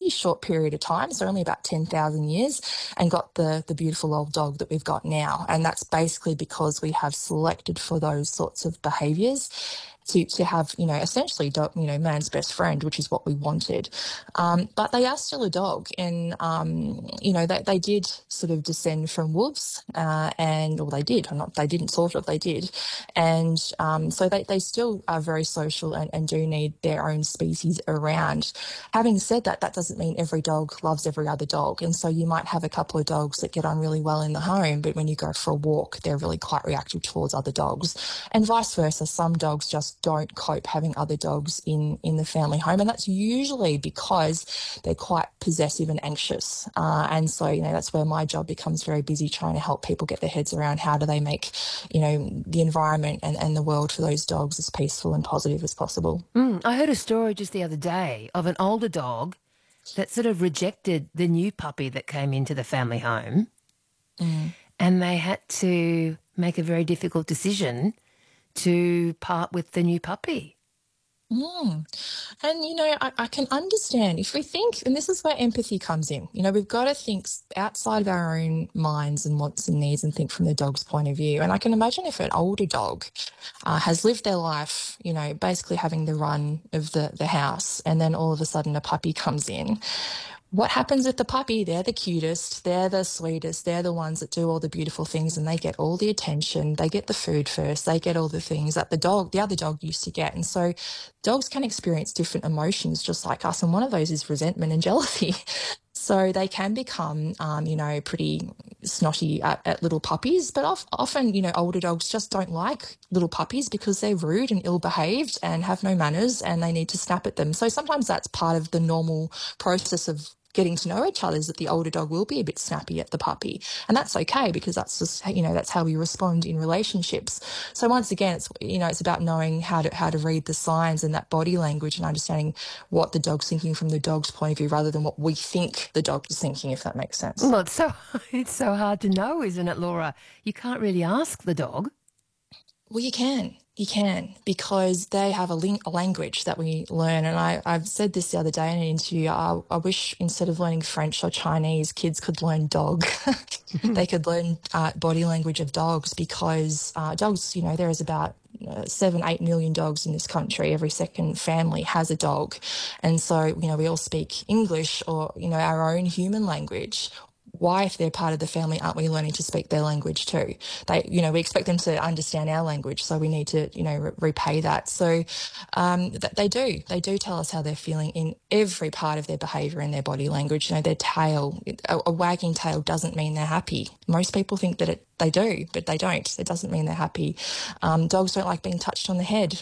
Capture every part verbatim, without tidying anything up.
pretty short period of time, so only about ten thousand years, and got the, the beautiful old dog that we've got now. And that's basically because we have selected for those sorts of behaviours to, to have, you know, essentially, dog, you know, man's best friend, which is what we wanted. Um, but they are still a dog. And, um, you know, they, they did sort of descend from wolves uh, and, or they did, or not, they didn't sort of, they did. And um, so they, they still are very social and, and do need their own species around. Having said that, that doesn't mean every dog loves every other dog. And so you might have a couple of dogs that get on really well in the home, but when you go for a walk, they're really quite reactive towards other dogs. And vice versa, some dogs just don't cope having other dogs in, in the family home. And that's usually because they're quite possessive and anxious. Uh, and so, you know, that's where my job becomes very busy, trying to help people get their heads around how do they make, you know, the environment and, and the world for those dogs as peaceful and positive as possible. Mm, I heard a story just the other day of an older dog that sort of rejected the new puppy that came into the family home. Mm. And they had to make a very difficult decision to part with the new puppy. Mm. And, you know, I, I can understand if we think, and this is where empathy comes in, you know, we've got to think outside of our own minds and wants and needs and think from the dog's point of view. And I can imagine if an older dog uh, has lived their life, you know, basically having the run of the, the house, and then all of a sudden a puppy comes in. What happens with the puppy? They're the cutest, they're the sweetest, they're the ones that do all the beautiful things, and they get all the attention, they get the food first, they get all the things that the dog, the other dog used to get. And so dogs can experience different emotions just like us, and one of those is resentment and jealousy. So they can become, um, you know, pretty snotty at, at little puppies, but of, often, you know, older dogs just don't like little puppies because they're rude and ill-behaved and have no manners, and they need to snap at them. So sometimes that's part of the normal process of getting to know each other, is that the older dog will be a bit snappy at the puppy. And that's okay, because that's just, you know, that's how we respond in relationships. So once again, it's, you know, it's about knowing how to, how to read the signs and that body language and understanding what the dog's thinking from the dog's point of view rather than what we think the dog is thinking, if that makes sense. Well, it's so, it's so hard to know, isn't it, Laura? You can't really ask the dog. Well, you can. You can, because they have a, ling- a language that we learn. And I, I've said this the other day in an interview, I, I wish instead of learning French or Chinese, kids could learn dog. They could learn uh, body language of dogs, because uh, dogs, you know, there is about uh, seven, eight million dogs in this country. Every second family has a dog. And so, you know, we all speak English or, you know, our own human language. Why, if they're part of the family, aren't we learning to speak their language too? They, you know, we expect them to understand our language, so we need to, you know, re- repay that. So um, th- they do. They do tell us how they're feeling in every part of their behaviour and their body language. You know, their tail, a, a wagging tail doesn't mean they're happy. Most people think that it, they do, but they don't. It doesn't mean they're happy. Um, dogs don't like being touched on the head.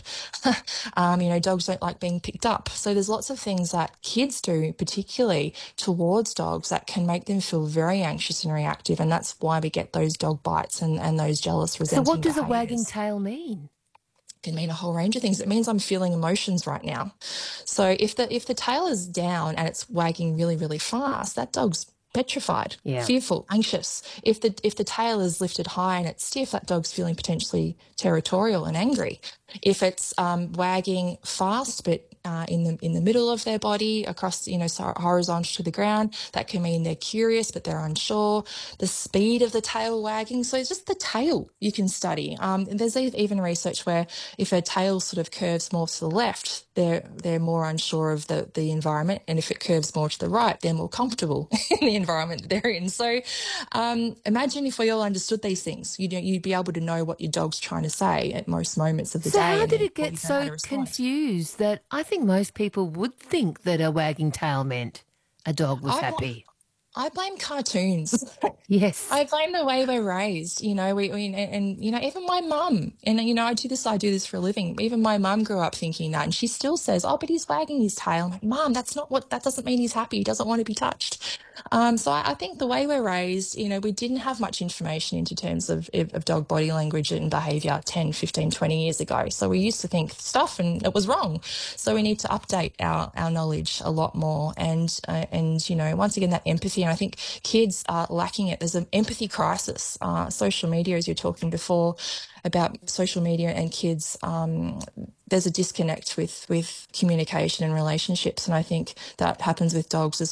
um, you know, dogs don't like being picked up. So there's lots of things that kids do, particularly towards dogs, that can make them feel very anxious and reactive, and that's why we get those dog bites and, and those jealous, resenting So what does behaviours. a wagging tail mean? It can mean a whole range of things. It means I'm feeling emotions right now. So if the if the tail is down and it's wagging really, really fast, that dog's petrified, Yeah. fearful, anxious. If the if the tail is lifted high and it's stiff, that dog's feeling potentially territorial and angry. If it's um, wagging fast but uh, in the in the middle of their body, across, you know, so horizontal to the ground, that can mean they're curious but they're unsure. The speed of the tail wagging, so it's just the tail you can study. Um, and there's even research where if a tail sort of curves more to the left, they're they're more unsure of the the environment, and if it curves more to the right, they're more comfortable in the environment that they're in. So um, imagine if we all understood these things. You'd, you'd be able to know what your dog's trying to say at most moments of the So day. how and did then it get you know how so to respond. confused that I think most people would think that a wagging tail meant a dog was I, happy? I blame cartoons. Yes. I blame the way we're raised, you know, we, we and, and, you know, even my mum, and, you know, I do this, I do this for a living. Even my mum grew up thinking that, and she still says, oh, but he's wagging his tail. I'm like, Mum, that's not what, that doesn't mean he's happy. He doesn't want to be touched. Um, so I, I think the way we're raised, you know, we didn't have much information into terms of, of, of dog body language and behaviour ten, fifteen, twenty years ago. So we used to think stuff and it was wrong. So we need to update our, our knowledge a lot more. And, uh, and, you know, once again, that empathy, and I think kids are lacking it. There's an empathy crisis. Uh, social media, as you were talking before about social media and kids, um, there's a disconnect with, with communication and relationships. And I think that happens with dogs as